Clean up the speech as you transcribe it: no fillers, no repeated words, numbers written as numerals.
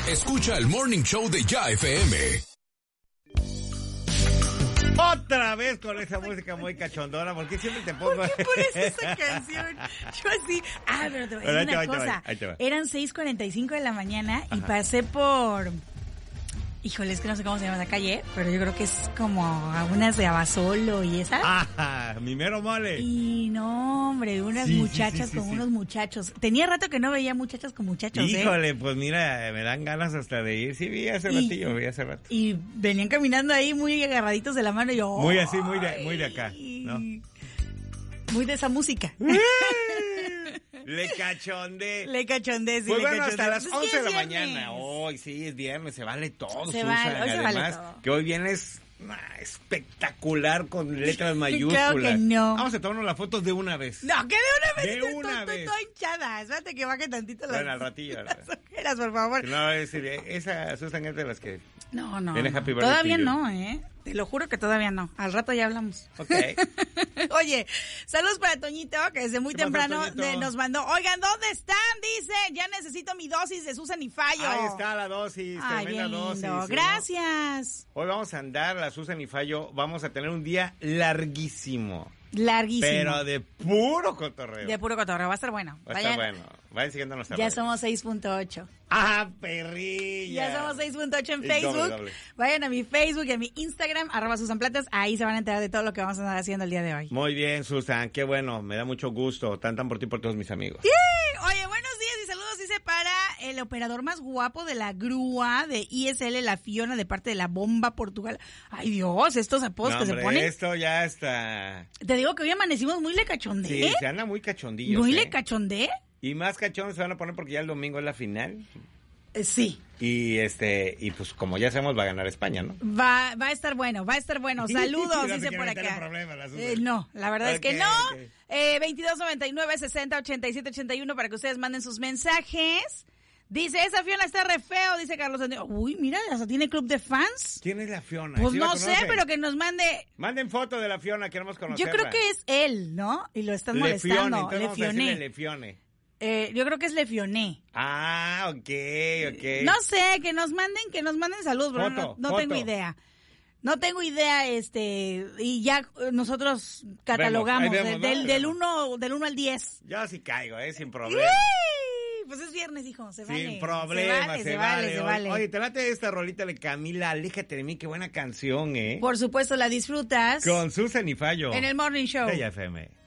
Escucha el Morning Show de Ya FM. Otra vez con esa música muy cachondona, porque siempre te pongo... ¿Por qué pones esa canción? Yo así... pero te voy a decir una cosa. Ahí te va. Eran 6:45 de la mañana y pasé por... Híjole, es que no sé cómo se llama esa calle, pero yo creo que es como unas de Abasolo y esas. Mi mero mole. Y no, hombre, unas muchachas con unos muchachos. Tenía rato que no veía muchachas con muchachos, Híjole, pues mira, me dan ganas hasta de ir. Sí, vi hace rato. Y venían caminando ahí muy agarraditos de la mano y yo... Muy así, muy de acá, ¿no? Muy de esa música. Le cachondé. Sí, pues bueno, hasta las pues 11 de la mañana. Hoy sí, es viernes, se vale todo, se Susan. Vale, hoy se además, vale todo. Que hoy vienes espectacular con letras mayúsculas. Claro que no. Vamos a tomarnos las fotos de una vez. No, que de una vez. De una vez. Estoy toda hinchada. Espérate que baje tantito Bueno, al ratillo. las ojeras, por favor. No, esa Susan es de las que... No. Viene Happy Birthday Todavía to you. no, Te lo juro que todavía no. Al rato ya hablamos. Ok. Oye, saludos para Toñito, que desde muy temprano nos mandó. Oigan, ¿dónde están? Dice, ya necesito mi dosis de Susan y Fallo. Ahí está la dosis, Ay, tremenda bien lindo. dosis. Gracias. Hoy vamos a andar, la Susan y Fallo, vamos a tener un día larguísimo. Larguísimo. Pero de puro cotorreo. De puro cotorreo, va a estar bueno. Va a estar bueno. Vayan siguiéndonos a Ya redes. somos 6.8. Perrilla! Ya somos 6.8 en Y Facebook. doble. Vayan a mi Facebook y a mi Instagram, @SusanPlatas. Ahí se van a enterar de todo lo que vamos a estar haciendo el día de hoy. Muy bien, Susan. Qué bueno. Me da mucho gusto. Tan por ti, por todos mis amigos. Oye, buenos días y saludos, dice, para el operador más guapo de la grúa de ISL, la Fiona, de parte de la Bomba Portugal. Ay, Dios, estos apodos que se ponen. Esto ya está... Te digo que hoy amanecimos muy lecachondé. Sí, se anda muy cachondillos. ¿Muy lecachondé? Y más cachondos se van a poner porque ya el domingo es la final. Sí. Y pues como ya sabemos va a ganar España, ¿no? Va a estar bueno, Saludos, No dice se por quiere meter acá. en problemas, la Susan. No, la verdad es que Ok, no. ok. 2299-60-87-81 para que ustedes manden sus mensajes. Dice, esa Fiona está re feo, dice Carlos Antonio. Uy, mira, hasta tiene club de fans. ¿Quién es la Fiona? Pues ¿Sí la no sé, conocen? pero que nos mande... Manden foto de la Fiona, queremos conocerla. Yo creo que es él, ¿no? Y lo están Lefione, molestando. entonces vamos a decirle Lefione. Yo creo que es Lefioné. Ok. No sé, que nos manden saludos, pero Foto, no foto. tengo idea. No tengo idea, y ya nosotros catalogamos Vemos, ¿no? del 1 al 10. Yo sí caigo, sin problema. Pues es viernes, hijo, se vale. Sin problema, se vale. Oye, te late esta rolita de Camila, Aléjate de mí, qué buena canción, Por supuesto, la disfrutas. Con Susan y Fallo. En el Morning Show. De Ya FM.